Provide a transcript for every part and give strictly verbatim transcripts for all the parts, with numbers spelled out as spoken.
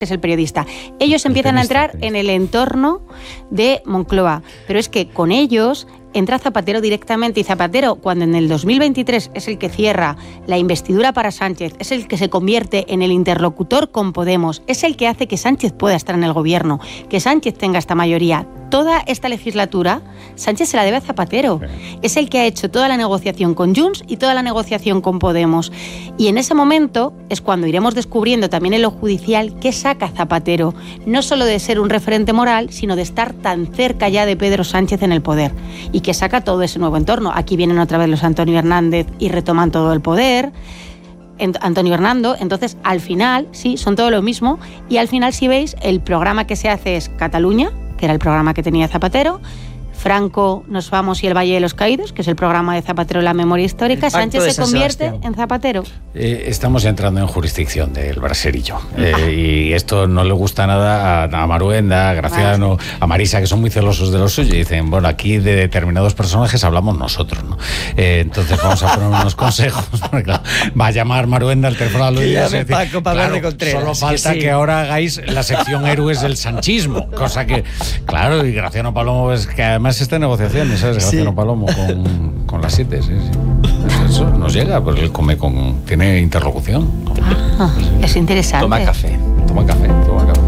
es el periodista. Ellos empiezan a entrar en el entorno de Moncloa, pero es que con ellos entra Zapatero directamente, y Zapatero, cuando en el dos mil veintitrés es el que cierra la investidura para Sánchez, es el que se convierte en el interlocutor con Podemos, es el que hace que Sánchez pueda estar en el gobierno, que Sánchez tenga esta mayoría. Toda esta legislatura, Sánchez se la debe a Zapatero. Sí. Es el que ha hecho toda la negociación con Junts y toda la negociación con Podemos. Y en ese momento es cuando iremos descubriendo también en lo judicial qué saca Zapatero, no solo de ser un referente moral, sino de estar tan cerca ya de Pedro Sánchez en el poder. Y que saca todo ese nuevo entorno. Aquí vienen otra vez los Antonio Hernández y retoman todo el poder. Antonio Hernando, entonces al final, sí, son todo lo mismo, y al final, si veis, el programa que se hace es Cataluña, que era el programa que tenía Zapatero, Franco, Nos Vamos y el Valle de los Caídos, que es el programa de Zapatero en la memoria histórica. Sánchez se convierte en Zapatero. Eh, estamos entrando en jurisdicción del braserillo. Eh, ah. Y esto no le gusta nada a, a Maruenda, a Graciano, a Marisa, que son muy celosos de lo suyo. Y dicen, bueno, aquí de determinados personajes hablamos nosotros, ¿no? Eh, entonces vamos a poner unos consejos. Porque, claro, va a llamar Maruenda al teléfono a Luis. Paco para claro, hablar de Contreras. Solo falta que, sí. que ahora hagáis la sección héroes del sanchismo. Cosa que, claro, y Graciano Palomo es que además está en negociaciones, ¿sabes? Graciano sí. Palomo con, con las siete, sí, sí. Eso nos llega, porque él come con... tiene interlocución. Ah, es interesante. Toma café, toma café, toma café.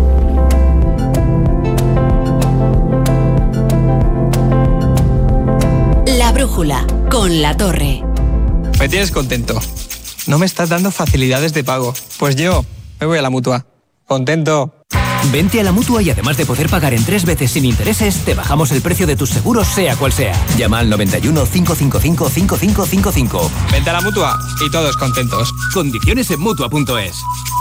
La brújula, con La Torre. Me tienes contento. No me estás dando facilidades de pago. Pues yo me voy a la Mutua. Contento. Vente a la Mutua y además de poder pagar en tres veces sin intereses, te bajamos el precio de tus seguros sea cual sea. Llama al noventa y uno, cinco cinco cinco, cinco cinco cinco cinco. Vente a la Mutua y todos contentos. Condiciones en Mutua punto es.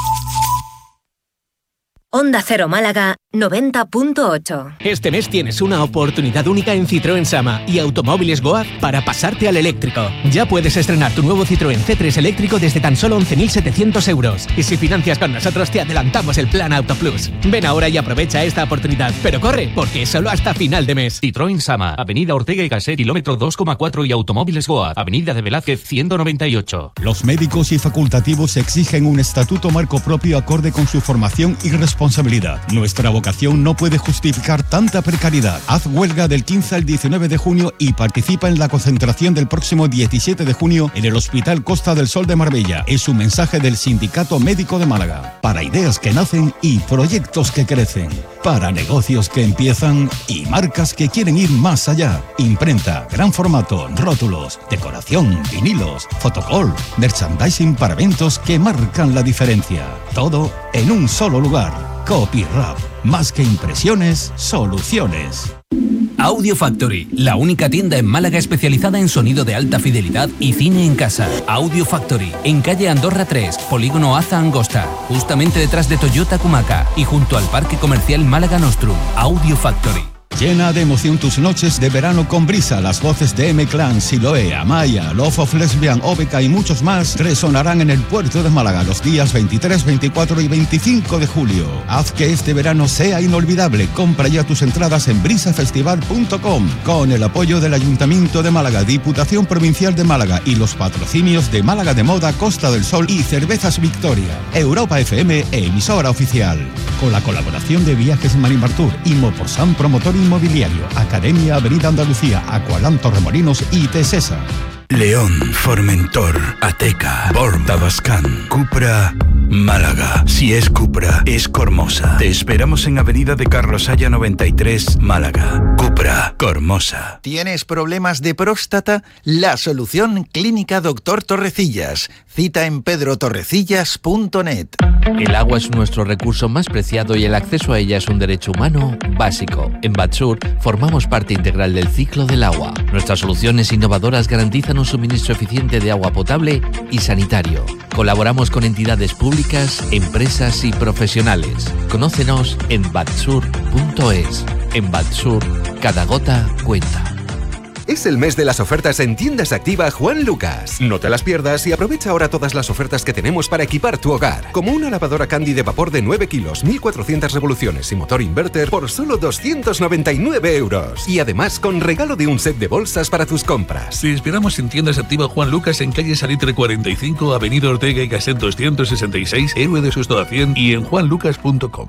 Onda Cero Málaga noventa punto ocho. Este mes tienes una oportunidad única en Citroën Sama y Automóviles Goaz para pasarte al eléctrico. Ya puedes estrenar tu nuevo Citroën C tres eléctrico desde tan solo once mil setecientos euros. Y si financias con nosotros te adelantamos el plan Auto Plus. Ven ahora y aprovecha esta oportunidad. Pero corre, porque es solo hasta final de mes. Citroën Sama, Avenida Ortega y Gasset, kilómetro dos coma cuatro, y Automóviles Goaz, Avenida de Velázquez ciento noventa y ocho. Los médicos y facultativos exigen un estatuto marco propio acorde con su formación y responsabilidad. Nuestra vocación no puede justificar tanta precariedad. Haz huelga del quince al diecinueve de junio y participa en la concentración del próximo diecisiete de junio en el Hospital Costa del Sol de Marbella. Es un mensaje del Sindicato Médico de Málaga. Para ideas que nacen y proyectos que crecen. Para negocios que empiezan y marcas que quieren ir más allá. Imprenta, gran formato, rótulos, decoración, vinilos, fotocall, merchandising para eventos que marcan la diferencia. Todo en un solo lugar. Copyrap. Más que impresiones, soluciones. Audio Factory, la única tienda en Málaga especializada en sonido de alta fidelidad y cine en casa. Audio Factory, en calle Andorra tres, Polígono Aza Angosta, justamente detrás de Toyota Kumaca y junto al Parque Comercial Málaga Nostrum. Audio Factory. Llena de emoción tus noches de verano con Brisa. Las voces de M-Clan, Siloé, Amaya, Love of Lesbian, Obeca y muchos más resonarán en el puerto de Málaga los días veintitrés, veinticuatro y veinticinco de julio. Haz que este verano sea inolvidable. Compra ya tus entradas en brisafestival punto com con el apoyo del Ayuntamiento de Málaga, Diputación Provincial de Málaga y los patrocinios de Málaga de Moda, Costa del Sol y Cervezas Victoria. Europa F M, emisora oficial. Con la colaboración de Viajes Marimartur, Imoporsan Promotor Inmobiliario, Academia Avenida Andalucía, Aqualan Torremolinos y Tesesa. León, Formentor, Ateca, Borm, Tabascan, Cupra, Málaga. Si es Cupra, es Cormosa. Te esperamos en Avenida de Carlos Haya noventa y tres, Málaga. Cupra, Cormosa. ¿Tienes problemas de próstata? La solución clínica Doctor Torrecillas. Cita en pedro torrecillas punto net. El agua es nuestro recurso más preciado y el acceso a ella es un derecho humano básico. En Batsur formamos parte integral del ciclo del agua. Nuestras soluciones innovadoras garantizan un suministro eficiente de agua potable y sanitario. Colaboramos con entidades públicas, empresas y profesionales. Conócenos en batsur punto es. En Batsur, cada gota cuenta. Es el mes de las ofertas en Tiendas Activa Juan Lucas. No te las pierdas y aprovecha ahora todas las ofertas que tenemos para equipar tu hogar. Como una lavadora Candy de vapor de nueve kilos, mil cuatrocientas revoluciones y motor inverter por solo doscientos noventa y nueve euros. Y además con regalo de un set de bolsas para tus compras. Te esperamos en Tiendas Activa Juan Lucas en calle Salitre cuarenta y cinco, Avenida Ortega y Gasset doscientos sesenta y seis, Héroe de Sustoa cien y en juan lucas punto com.